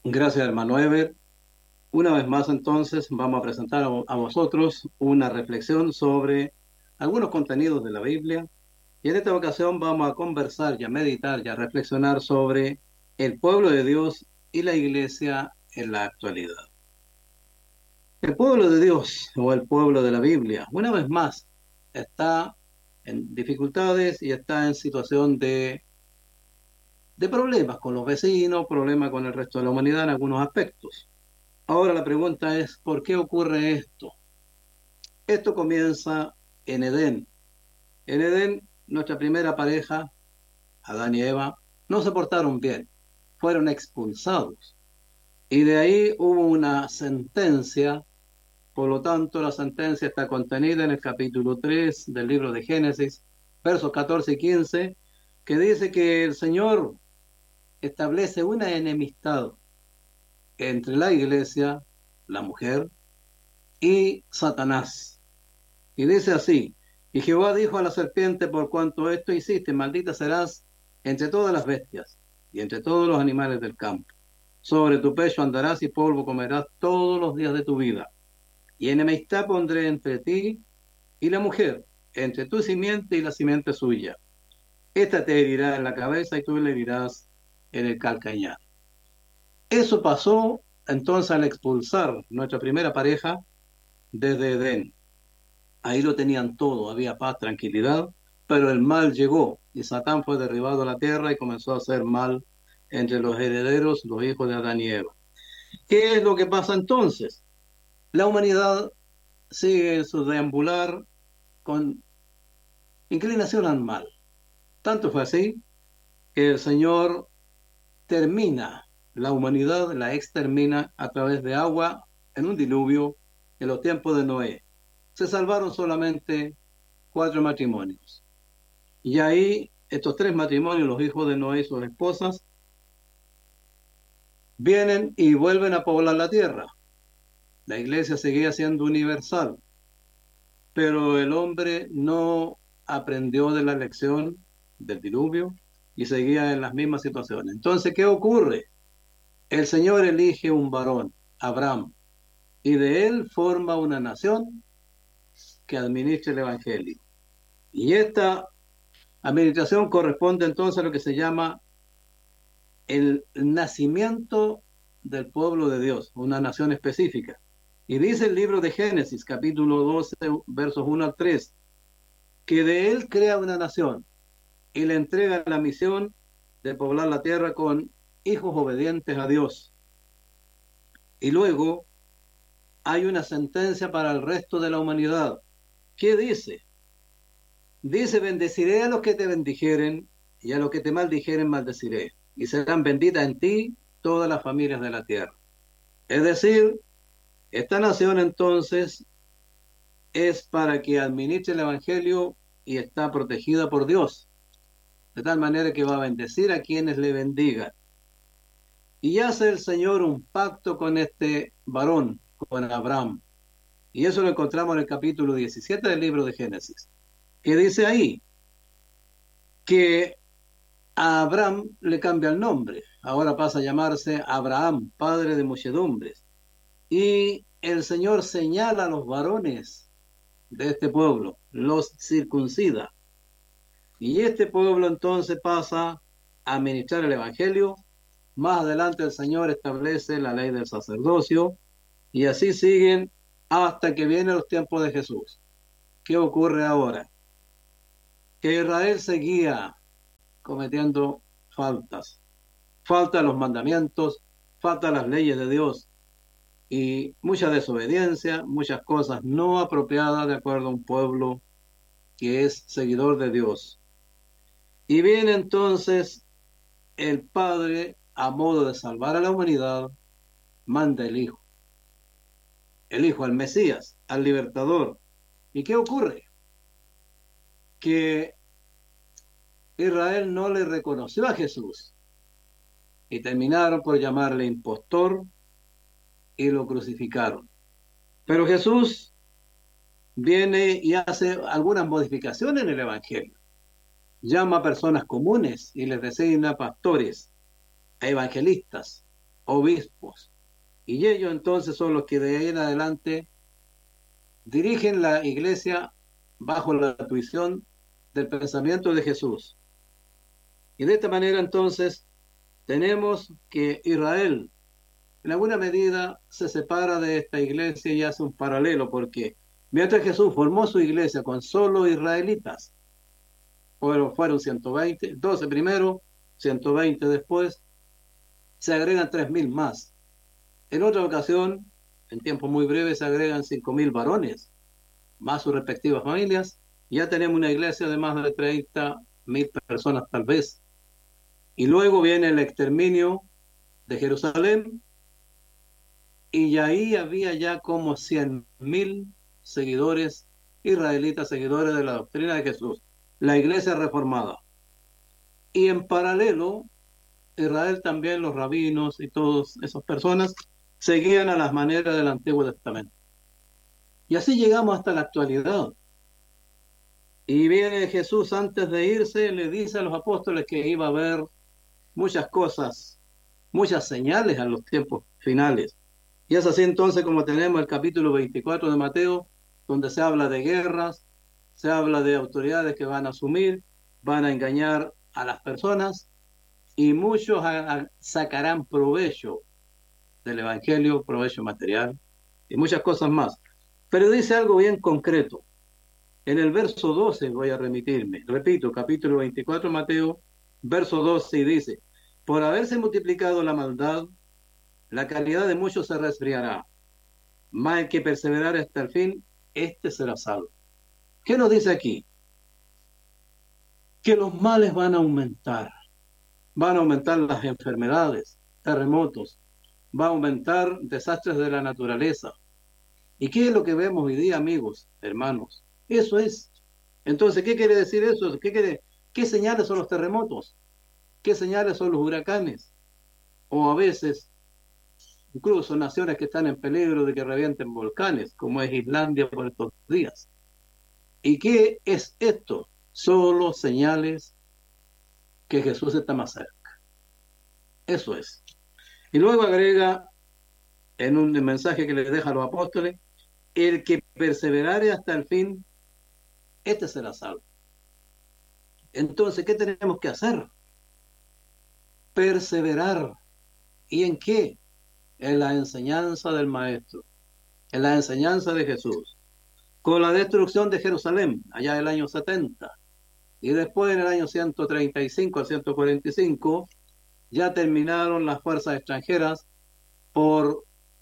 Gracias, hermano Ever. Una vez más, entonces, vamos a presentar a vosotros una reflexión sobre algunos contenidos de la Biblia. Y en esta ocasión vamos a conversar y a meditar y a reflexionar sobre el pueblo de Dios y la iglesia en la actualidad. El pueblo de Dios o el pueblo de la Biblia, una vez más, está en dificultades y está en situación de problemas con los vecinos, problemas con el resto de la humanidad en algunos aspectos. Ahora la pregunta es, ¿por qué ocurre esto? Esto comienza en Edén. En Edén, nuestra primera pareja, Adán y Eva, no se portaron bien, fueron expulsados. Y de ahí hubo una sentencia, por lo tanto la sentencia está contenida en el capítulo 3 del libro de Génesis, versos 14 y 15, que dice que el Señor establece una enemistad entre la iglesia, la mujer, y Satanás. Y dice así, y Jehová dijo a la serpiente, por cuanto esto hiciste, maldita serás entre todas las bestias y entre todos los animales del campo. Sobre tu pecho andarás y polvo comerás todos los días de tu vida. Y enemistad pondré entre ti y la mujer, entre tu simiente y la simiente suya. Esta te herirá en la cabeza y tú le herirás en el calcañar. Eso pasó entonces al expulsar nuestra primera pareja desde Edén. Ahí lo tenían todo, había paz, tranquilidad, pero el mal llegó y Satán fue derribado a la tierra y comenzó a hacer mal entre los herederos, los hijos de Adán y Eva. ¿Qué es lo que pasa entonces? La humanidad sigue en su deambular con inclinación al mal. Tanto fue así que el Señor termina la humanidad, la extermina a través de agua en un diluvio en los tiempos de Noé. Se salvaron solamente 4 matrimonios. Y ahí estos 3 matrimonios, los hijos de Noé y sus esposas, vienen y vuelven a poblar la tierra. La iglesia seguía siendo universal, pero el hombre no aprendió de la lección del diluvio y seguía en las mismas situaciones. Entonces, ¿qué ocurre? El Señor elige un varón, Abraham, y de él forma una nación que administre el Evangelio. Y esta administración corresponde entonces a lo que se llama el nacimiento del pueblo de Dios, una nación específica. Y dice el libro de Génesis, capítulo 12, versos 1 al 3, que de él crea una nación y le entrega la misión de poblar la tierra con hijos obedientes a Dios. Y luego hay una sentencia para el resto de la humanidad. ¿Qué dice? Dice, bendeciré a los que te bendijeren y a los que te maldijeren maldeciré. Y serán benditas en ti todas las familias de la tierra. Es decir, esta nación entonces es para que administre el Evangelio y está protegida por Dios, de tal manera que va a bendecir a quienes le bendigan. Y hace el Señor un pacto con este varón, con Abraham. Y eso lo encontramos en el capítulo 17 del libro de Génesis, que dice ahí que a Abraham le cambia el nombre. Ahora pasa a llamarse Abraham, padre de muchedumbres. Y el Señor señala a los varones de este pueblo, los circuncida. Y este pueblo entonces pasa a administrar el Evangelio. Más adelante el Señor establece la ley del sacerdocio y así siguen hasta que vienen los tiempos de Jesús. ¿Qué ocurre ahora? Que Israel seguía cometiendo faltas. Falta los mandamientos, falta las leyes de Dios y mucha desobediencia, muchas cosas no apropiadas de acuerdo a un pueblo que es seguidor de Dios. Y viene entonces el Padre, a modo de salvar a la humanidad, manda el Hijo al Mesías, al Libertador. ¿Y qué ocurre? Que Israel no le reconoció a Jesús y terminaron por llamarle impostor y lo crucificaron. Pero Jesús viene y hace algunas modificaciones en el Evangelio. Llama a personas comunes y les designa pastores, a evangelistas. obispos. Y ellos entonces son los que de ahí en adelante dirigen la iglesia bajo la tuición del pensamiento de Jesús. Y de esta manera entonces tenemos que Israel en alguna medida se separa de esta iglesia y hace un paralelo, porque mientras Jesús formó su iglesia con solo israelitas, fueron 120, 12 primero, 120 después, se agregan 3.000 más. En otra ocasión, en tiempo muy breve, se agregan 5.000 varones, más sus respectivas familias. Ya tenemos una iglesia de más de 30.000 personas tal vez. Y luego viene el exterminio de Jerusalén, y ahí había ya como 100.000 seguidores israelitas, seguidores de la doctrina de Jesús, la iglesia reformada. Y en paralelo, Israel también, los rabinos y todas esas personas, seguían a las maneras del Antiguo Testamento. Y así llegamos hasta la actualidad. Y viene Jesús antes de irse, le dice a los apóstoles que iba a haber muchas cosas, muchas señales a los tiempos finales. Y es así entonces como tenemos el capítulo 24 de Mateo, donde se habla de guerras, se habla de autoridades que van a asumir, van a engañar a las personas, y muchos sacarán provecho del Evangelio, provecho material y muchas cosas más. Pero dice algo bien concreto. En el verso 12 voy a remitirme. Repito, capítulo 24 de Mateo, verso 12, y dice: por haberse multiplicado la maldad, la calidad de muchos se resfriará, mas el que perseverar hasta el fin, este será salvo. ¿Qué nos dice aquí? Que los males van a aumentar las enfermedades, terremotos, va a aumentar desastres de la naturaleza. ¿Y qué es lo que vemos hoy día, amigos, hermanos? Eso es. Entonces, ¿qué quiere decir eso? ¿Qué señales son los terremotos? ¿Qué señales son los huracanes? O a veces, incluso naciones que están en peligro de que revienten volcanes, como es Islandia por estos días. ¿Y qué es esto? Solo señales que Jesús está más cerca. Eso es. Y luego agrega en un mensaje que les deja a los apóstoles: el que perseverare hasta el fin, este será salvo. Entonces, ¿qué tenemos que hacer? Perseverar. ¿Y en qué? En la enseñanza del Maestro, en la enseñanza de Jesús. Con la destrucción de Jerusalén, allá en el año 70, y después en el año 135 al 145, ya terminaron las fuerzas extranjeras por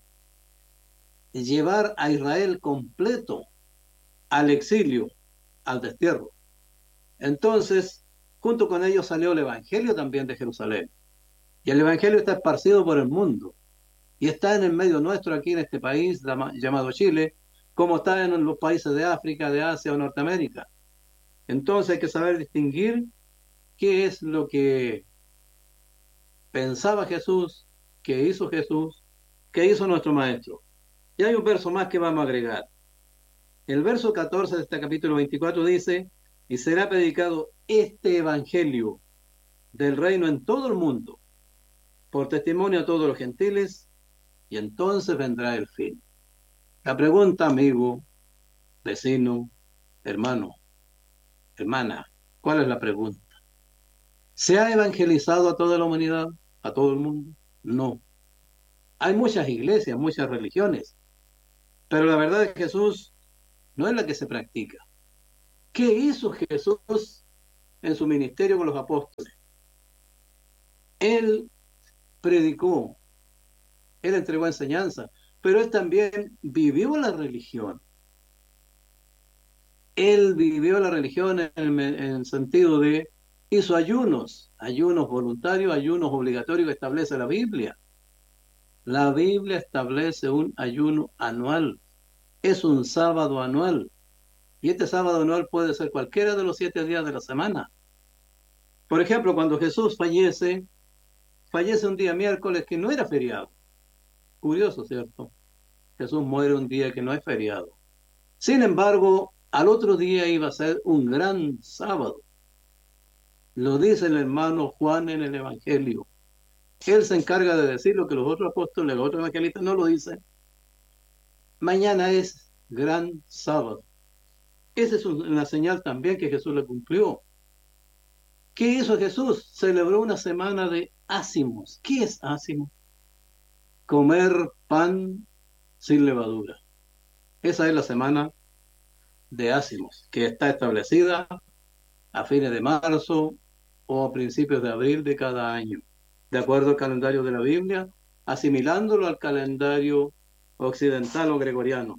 llevar a Israel completo al exilio, al destierro. Entonces, junto con ellos salió el Evangelio también de Jerusalén. Y el Evangelio está esparcido por el mundo. Y está en el medio nuestro aquí en este país llamado Chile, como está en los países de África, de Asia o Norteamérica. Entonces hay que saber distinguir qué es lo que pensaba Jesús, qué hizo nuestro Maestro. Y hay un verso más que vamos a agregar. El verso 14 de este capítulo 24 dice: y será predicado este evangelio del reino en todo el mundo, por testimonio a todos los gentiles, y entonces vendrá el fin. La pregunta, amigo, vecino, hermano, hermana, ¿cuál es la pregunta? ¿Se ha evangelizado a toda la humanidad, a todo el mundo? No. Hay muchas iglesias, muchas religiones, pero la verdad de Jesús no es la que se practica. ¿Qué hizo Jesús en su ministerio con los apóstoles? Él predicó, él entregó enseñanza, pero él también vivió la religión. Él vivió la religión en el sentido de hizo ayunos, ayunos voluntarios, ayunos obligatorios que establece la Biblia. La Biblia establece un ayuno anual, es un sábado anual, y este sábado anual puede ser cualquiera de los 7 días de la semana. Por ejemplo, cuando Jesús fallece un día miércoles que no era feriado. Curioso, ¿cierto? Jesús muere un día que no es feriado. Sin embargo, al otro día iba a ser un gran sábado. Lo dice el hermano Juan en el Evangelio. Él se encarga de decir lo que los otros apóstoles, los otros evangelistas no lo dicen. Mañana es gran sábado. Esa es una señal también que Jesús le cumplió. ¿Qué hizo Jesús? Celebró una semana de ácimos. ¿Qué es ácimo? Comer pan sin levadura. Esa es la semana de ácimos, que está establecida a fines de marzo o a principios de abril de cada año, de acuerdo al calendario de la Biblia, asimilándolo al calendario occidental o gregoriano.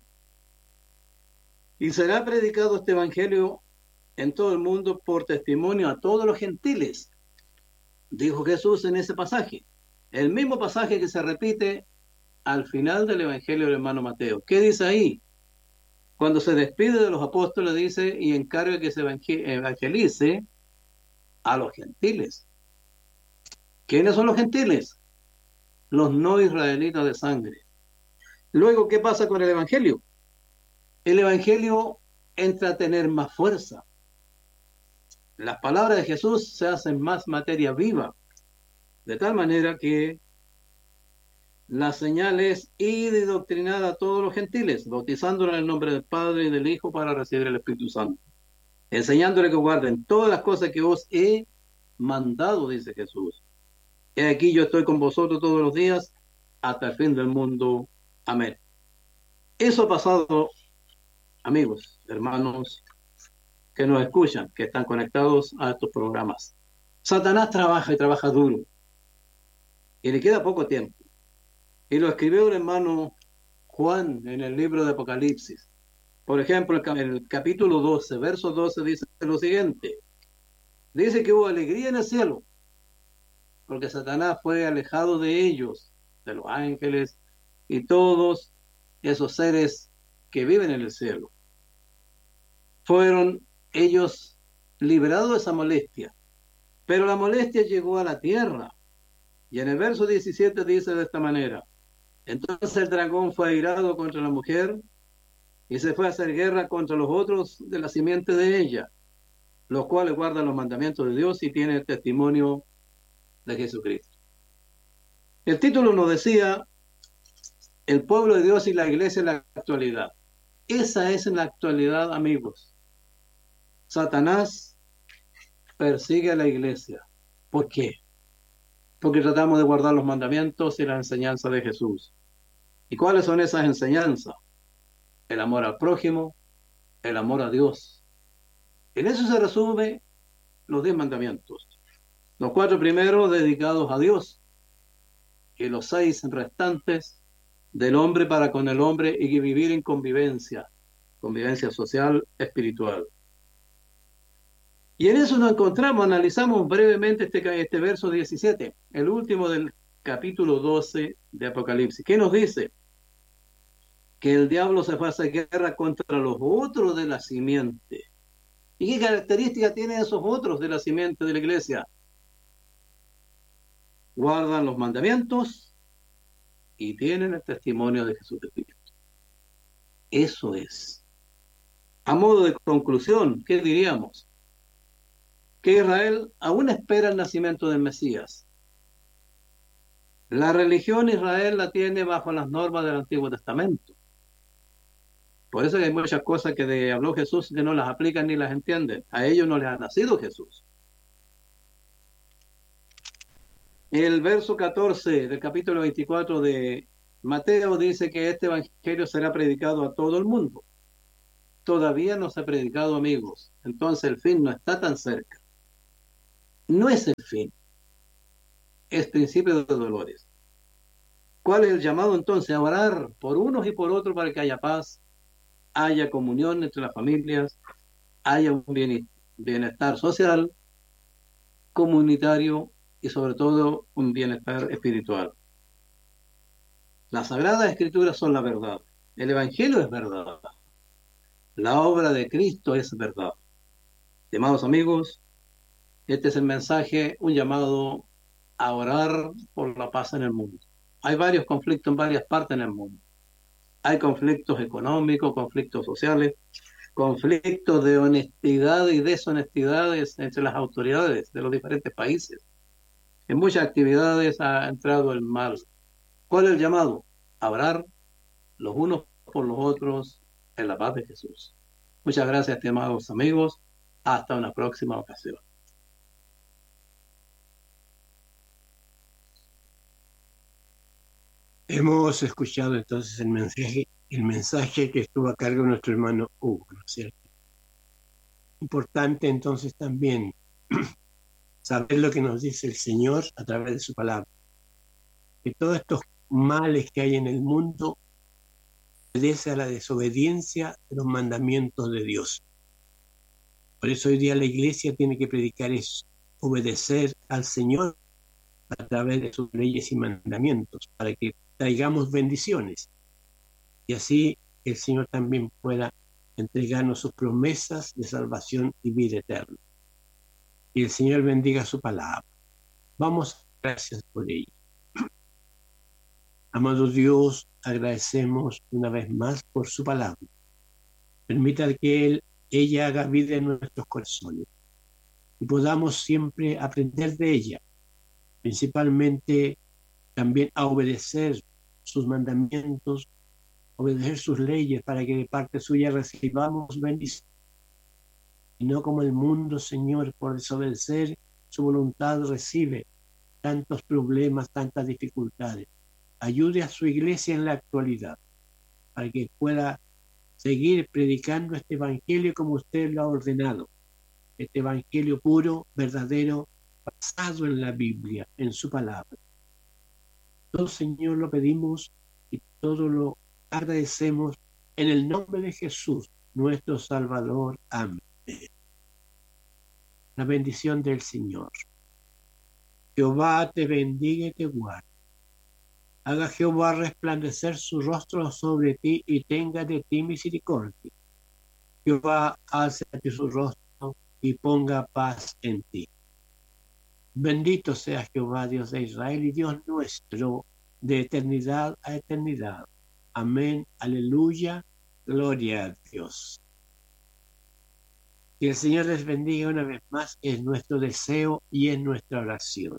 Y será predicado este evangelio en todo el mundo por testimonio a todos los gentiles, dijo Jesús en ese pasaje. El mismo pasaje que se repite al final del evangelio del hermano Mateo. ¿Qué dice ahí? Cuando se despide de los apóstoles dice, y encarga que se evangelice a los gentiles. ¿Quiénes son los gentiles? Los no israelitas de sangre. Luego, ¿qué pasa con el evangelio? El evangelio entra a tener más fuerza. Las palabras de Jesús se hacen más materia viva, de tal manera que la señal es ir y doctrinar a todos los gentiles, bautizándolos en el nombre del Padre y del Hijo para recibir el Espíritu Santo, enseñándoles que guarden todas las cosas que os he mandado, dice Jesús. He aquí yo estoy con vosotros todos los días hasta el fin del mundo. Amén. Eso ha pasado, amigos, hermanos que nos escuchan, que están conectados a estos programas. Satanás trabaja y trabaja duro y le queda poco tiempo. Y lo escribió el hermano Juan en el libro de Apocalipsis. Por ejemplo, en el capítulo 12, verso 12, dice lo siguiente. Dice que hubo alegría en el cielo, porque Satanás fue alejado de ellos, de los ángeles y todos esos seres que viven en el cielo. Fueron ellos liberados de esa molestia. Pero la molestia llegó a la tierra. Y en el verso 17 dice de esta manera. Entonces el dragón fue airado contra la mujer y se fue a hacer guerra contra los otros de la simiente de ella, los cuales guardan los mandamientos de Dios y tienen el testimonio de Jesucristo. El título nos decía el pueblo de Dios y la iglesia en la actualidad. Esa es en la actualidad, amigos. Satanás persigue a la iglesia. ¿Por qué? Porque tratamos de guardar los mandamientos y la enseñanza de Jesús. ¿Y cuáles son esas enseñanzas? El amor al prójimo, el amor a Dios. En eso se resume los 10 mandamientos. Los 4 primeros dedicados a Dios y los 6 restantes del hombre para con el hombre y vivir en convivencia, convivencia social, espiritual. Y en eso nos encontramos, analizamos brevemente este verso 17, el último del capítulo 12 de Apocalipsis. ¿Qué nos dice? Que el diablo se fue a hacer guerra contra los otros de la simiente. ¿Y qué característica tienen esos otros de la simiente de la iglesia? Guardan los mandamientos y tienen el testimonio de Jesucristo. Eso es. A modo de conclusión, ¿qué diríamos? Que Israel aún espera el nacimiento del Mesías. La religión Israel la tiene bajo las normas del Antiguo Testamento. Por eso hay muchas cosas que habló Jesús que no las aplican ni las entienden. A ellos no les ha nacido Jesús. El verso 14 del capítulo 24 de Mateo dice que este evangelio será predicado a todo el mundo. Todavía no se ha predicado, amigos. Entonces el fin no está tan cerca. No es el fin, es principio de dolores. ¿Cuál es el llamado entonces? A orar por unos y por otros para que haya paz, haya comunión entre las familias, haya un bienestar social, comunitario y sobre todo un bienestar espiritual. Las Sagradas Escrituras son la verdad. El Evangelio es verdad. La obra de Cristo es verdad. Estimados amigos, este es el mensaje, un llamado a orar por la paz en el mundo. Hay varios conflictos en varias partes en el mundo. Hay conflictos económicos, conflictos sociales, conflictos de honestidad y deshonestidades entre las autoridades de los diferentes países. En muchas actividades ha entrado el mal. ¿Cuál es el llamado? A orar los unos por los otros en la paz de Jesús. Muchas gracias, estimados amigos. Hasta una próxima ocasión. Hemos escuchado entonces el mensaje que estuvo a cargo de nuestro hermano Hugo, ¿no es cierto? Importante entonces también saber lo que nos dice el Señor a través de su palabra. Que todos estos males que hay en el mundo obedece a la desobediencia de los mandamientos de Dios. Por eso hoy día la iglesia tiene que predicar eso, obedecer al Señor a través de sus leyes y mandamientos, para que traigamos bendiciones. Y así el Señor también pueda entregarnos sus promesas de salvación y vida eterna. Y el Señor bendiga su palabra. Vamos, gracias por ello. Amado Dios, agradecemos una vez más por su palabra. Permita que ella haga vida en nuestros corazones y podamos siempre aprender de ella, principalmente también a obedecer sus mandamientos, obedecer sus leyes para que de parte suya recibamos bendición. Y no como el mundo, Señor, por desobedecer su voluntad recibe tantos problemas, tantas dificultades. Ayude a su iglesia en la actualidad para que pueda seguir predicando este evangelio como usted lo ha ordenado. Este evangelio puro, verdadero, basado en la Biblia, en su palabra. Todo, Señor, lo pedimos y todo lo agradecemos en el nombre de Jesús, nuestro Salvador. Amén. La bendición del Señor. Jehová te bendiga y te guarde. Haga Jehová resplandecer su rostro sobre ti y tenga de ti misericordia. Jehová alce a ti su rostro y ponga paz en ti. Bendito sea Jehová, Dios de Israel y Dios nuestro, de eternidad a eternidad. Amén, aleluya, gloria a Dios. Que el Señor les bendiga una vez más, es nuestro deseo y es nuestra oración.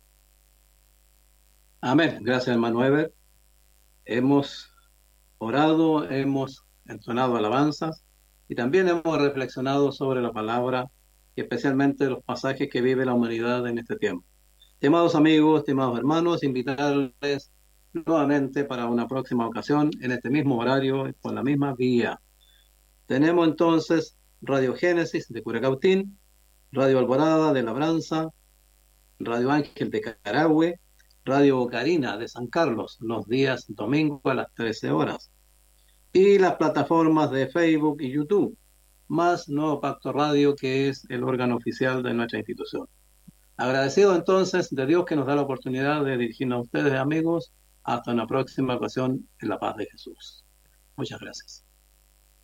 Amén. Gracias, hermano Eber. Hemos orado, hemos entonado alabanzas y también hemos reflexionado sobre la palabra y especialmente los pasajes que vive la humanidad en este tiempo. Estimados amigos, estimados hermanos, invitarles nuevamente para una próxima ocasión en este mismo horario, con la misma vía. Tenemos entonces Radio Génesis de Curacautín, Radio Alborada de Labranza, Radio Ángel de Carahue, Radio Ocarina de San Carlos, los días domingo a las 13 horas, y las plataformas de Facebook y YouTube, más Nuevo Pacto Radio, que es el órgano oficial de nuestra institución. Agradecido entonces de Dios que nos da la oportunidad de dirigirnos a ustedes, amigos, hasta una próxima ocasión en la paz de Jesús. Muchas gracias.